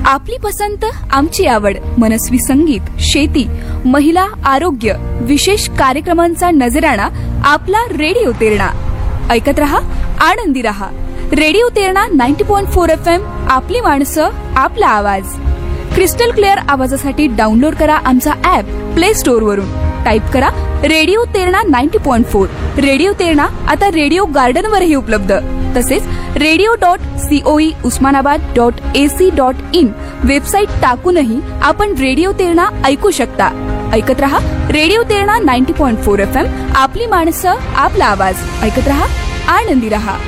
आपली पसंत आमची आवड मनस्वी संगीत, शेती, महिला, आरोग्य, विशेष कार्यक्रमांचा नजराणा आपला रेडिओ तेरणा. ऐकत रहा, आनंदी रहा. Radio Terna 90.4 FM. आपली माणसं, आपला आवाज. क्रिस्टल क्लिअर आवाजासाठी डाउनलोड करा आमचा ऍप प्ले स्टोअर वरून. टाईप करा रेडिओ तेरणा 90.4. रेडिओ तेरणा आता रेडिओ गार्डन वरही उपलब्ध. तसेच radio.coe usmanabad.ac.in वेबसाईट टाकूनही आपण रेडिओ तेरणा ऐकू शकता. ऐकत रहा रेडिओ तेरणा 90.4 FM. आपली माणसं, आपला आवाज. ऐकत रहा, आनंदी रहा.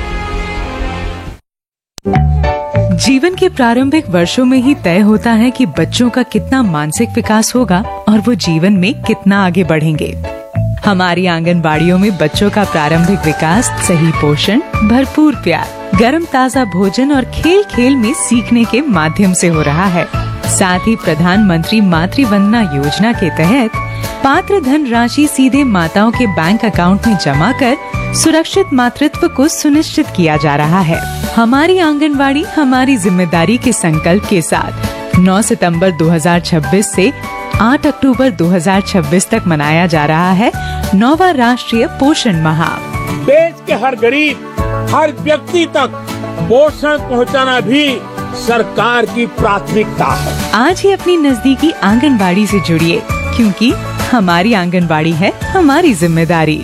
जीवन के प्रारंभिक वर्षों में ही तय होता है कि बच्चों का कितना मानसिक विकास होगा और वो जीवन में कितना आगे बढ़ेंगे. हमारी आंगनबाड़ियों में बच्चों का प्रारंभिक विकास सही पोषण, भरपूर प्यार, गर्म ताजा भोजन और खेल खेल में सीखने के माध्यम से हो रहा है. साथ ही प्रधानमंत्री मातृ वंदना योजना के तहत पात्र धन राशि सीधे माताओं के बैंक अकाउंट में जमा कर सुरक्षित मातृत्व को सुनिश्चित किया जा रहा है. हमारी आंगनबाड़ी हमारी जिम्मेदारी के संकल्प के साथ 9 सितंबर 2026 से 8 अक्टूबर 2026 तक मनाया जा रहा है 9वां राष्ट्रीय पोषण माह. देश के हर गरीब, हर व्यक्ति तक पोषण पहुंचाना भी सरकार की प्राथमिकता है. आज ही अपनी नजदीकी आंगनबाड़ी से जुड़िए, क्योंकि हमारी आंगनबाड़ी है हमारी जिम्मेदारी.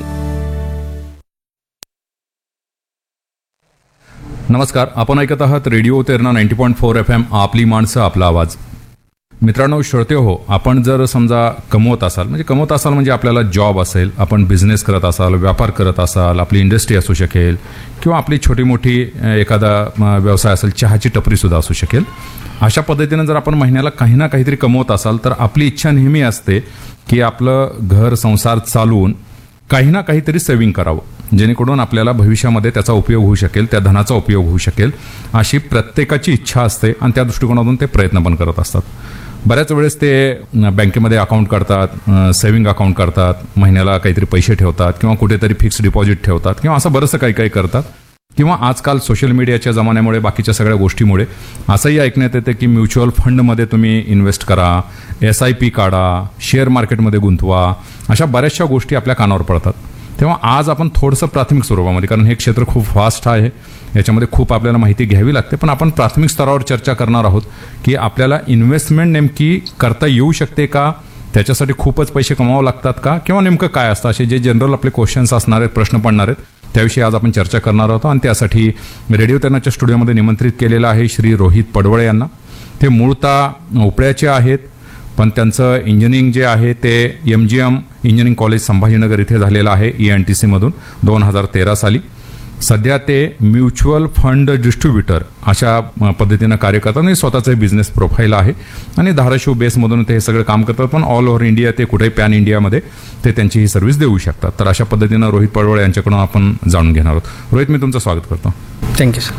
नमस्कार, आपण ऐकत आहात रेडिओ तेरणा 90.4 FM. आपली माणसं, आपला आवाज. मित्रांनो, श्रोते हो, आपण जर समजा कमवत असाल म्हणजे आपल्याला जॉब असेल, आपण बिझनेस करत असाल, व्यापार करत असाल, आपली इंडस्ट्री असू शकेल किंवा आपली छोटी मोठी एखादा व्यवसाय असेल, चहाची टपरी सुद्धा असू शकेल. अशा पद्धतीनं जर आपण महिन्याला काही ना काहीतरी कमवत असाल तर आपली इच्छा नेहमी असते की आपलं घर संसार चालवून काही ना काहीतरी सेव्हिंग करावं, जेणेकरून आपल्याला भविष्यामध्ये त्याचा उपयोग होऊ शकेल, त्या धनाचा उपयोग होऊ शकेल, अशी प्रत्येकाची इच्छा असते आणि त्या दृष्टिकोनातून ते प्रयत्न पण करत असतात. बऱ्याच वेळेस ते बँकेमध्ये अकाउंट करतात, सेव्हिंग अकाउंट करतात, महिन्याला काहीतरी पैसे ठेवतात किंवा कुठेतरी फिक्स्ड डिपॉझिट ठेवतात किंवा असं बरंचसं काही काही करतात. किंवा आजकाल सोशल मीडियाच्या जमान्यामुळे, बाकीच्या सगळ्या गोष्टीमुळे असंही ऐकण्यात येते की म्युच्युअल फंडमध्ये तुम्ही इन्व्हेस्ट करा, SIP काढा, शेअर मार्केटमध्ये गुंतवा, अशा बऱ्याचशा गोष्टी आपल्या कानावर पडतात. तेव्हा आज आपण थोडंसं प्राथमिक स्वरूपामध्ये, कारण हे क्षेत्र खूप फास्ट आहे, याच्यामध्ये खूप आपल्याला माहिती घ्यावी लागते, पण आपण प्राथमिक स्तरावर चर्चा करणार आहोत की आपल्याला इन्व्हेस्टमेंट नेमकी करता येऊ शकते का, त्याच्यासाठी खूपच पैसे कमावे लागतात का, किंवा नेमकं काय असतं, असे जे जनरल आपले क्वेश्चन्स असणार आहेत, प्रश्न पडणार आहेत, त्याविषयी आज आपण चर्चा करणार आहोत. आणि त्यासाठी रेडिओ तेरणाच्या स्टुडिओमध्ये निमंत्रित केलेलं आहे श्री रोहित पडवळे यांना. ते मूळतः उपळ्याचे आहेत, पण त्यांचं इंजिनिअरिंग जे आहे ते MGM इंजिनिअरिंग कॉलेज संभाजीनगर इथे झालेलं आहे ENTC मधून 2013 साली. सध्या ते म्युच्युअल फंड डिस्ट्रीब्युटर अशा पद्धतीनं कार्य करतात आणि स्वतःचं बिझनेस प्रोफाईल आहे आणि धाराशिव बेसमधून ते हे सगळं काम करतात, पण ऑल ओव्हर इंडिया ते कुठेही पॅन इंडियामध्ये ते त्यांची ही सर्व्हिस देऊ शकतात. तर अशा पद्धतीनं रोहित पडवळे यांच्याकडून आपण जाणून घेणार आहोत. रोहित, मी तुमचं स्वागत करतो. Thank you sir.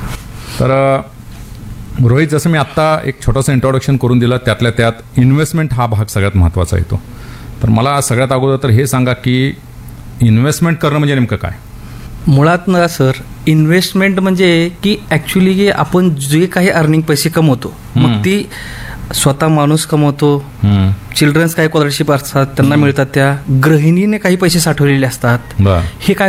तर रोहित, जसं मी आत्ता एक छोटंसं इंट्रोडक्शन करून दिलं, त्यातल्या त्यात इन्व्हेस्टमेंट हा भाग सगळ्यात महत्त्वाचा येतो. तर मला सगळ्यात अगोदर तर हे सांगा की इन्व्हेस्टमेंट करणं म्हणजे नेमकं काय? मुळात ना सर, इन्व्हेस्टमेंट म्हणजे की ॲक्च्युली आपण जे काही अर्निंग पैसे कमवतो, मग ती स्वतः माणूस कमवतो, चिल्ड्रन्स काही स्कॉलरशिप असतात त्यांना मिळतात, त्या गृहिणीने काही पैसे साठवलेले असतात, हे काय